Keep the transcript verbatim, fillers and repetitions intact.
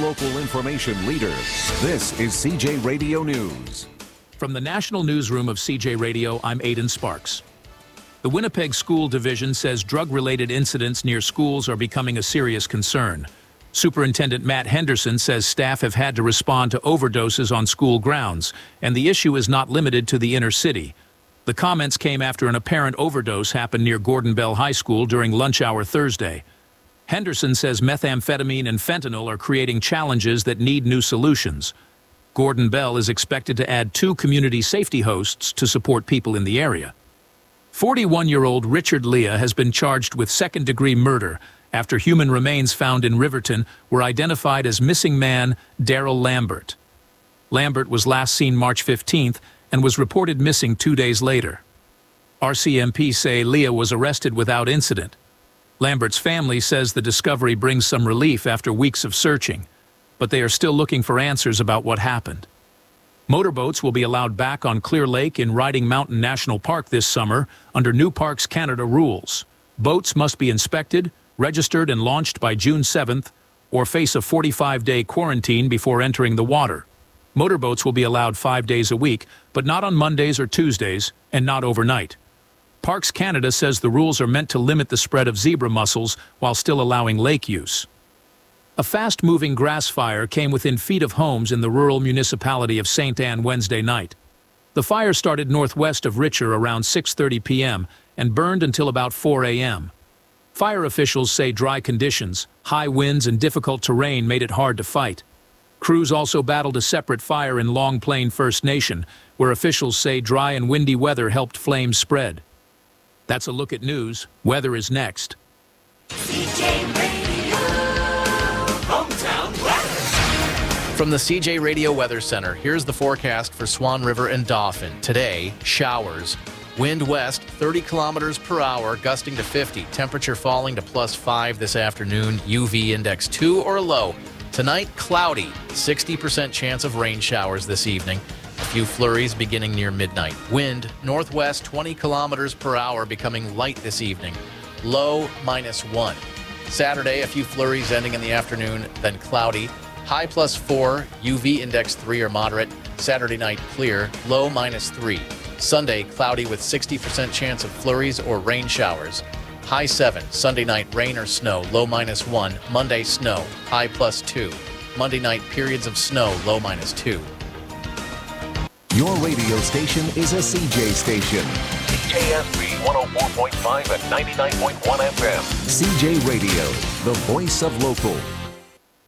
local information leader. This is C J Radio News. From the National Newsroom of C J Radio, I'm Aidan Sparks. The Winnipeg School Division says drug-related incidents near schools are becoming a serious concern. Superintendent Matt Henderson says staff have had to respond to overdoses on school grounds, and the issue is not limited to the inner city. The comments came after an apparent overdose happened near Gordon Bell High School during lunch hour Thursday. Henderson says methamphetamine and fentanyl are creating challenges that need new solutions. Gordon Bell is expected to add two community safety hosts to support people in the area. forty-one-year-old Richard Leah has been charged with second-degree murder after human remains found in Riverton were identified as missing man Daryl Lambert. Lambert was last seen March fifteenth and was reported missing two days later. R C M P say Leah was arrested without incident. Lambert's family says the discovery brings some relief after weeks of searching, but they are still looking for answers about what happened. Motorboats will be allowed back on Clear Lake in Riding Mountain National Park this summer under new Parks Canada rules. Boats must be inspected, registered and launched by June seventh, or face a forty-five day quarantine before entering the water. Motorboats will be allowed five days a week, but not on Mondays or Tuesdays, and not overnight. Parks Canada says the rules are meant to limit the spread of zebra mussels while still allowing lake use. A fast-moving grass fire came within feet of homes in the rural municipality of Saint Anne Wednesday night. The fire started northwest of Richer around six thirty p m and burned until about four a m Fire officials say dry conditions, high winds, and difficult terrain made it hard to fight. Crews also battled a separate fire in Long Plain First Nation, where officials say dry and windy weather helped flames spread. That's a look at news. Weather is next. C J Radio, hometown weather. From the C J Radio Weather Center, here's the forecast for Swan River and Dauphin. Today, showers. Wind west, thirty kilometers per hour, gusting to fifty. Temperature falling to plus five this afternoon. U V index two or low. Tonight, cloudy. sixty percent chance of rain showers this evening. A few flurries beginning near midnight. Wind northwest, twenty kilometers per hour, becoming light this evening. Low minus one. Saturday, a few flurries ending in the afternoon, then cloudy. High plus four, U V index three or moderate. Saturday night, clear. Low minus three. Sunday, cloudy with sixty percent chance of flurries or rain showers. High seven. Sunday night, rain or snow. Low minus one. Monday, snow. High plus two. Monday night, periods of snow. Low minus two. Your radio station is a C J station. C J S B one oh four point five and ninety-nine point one F M. C J Radio, the voice of local.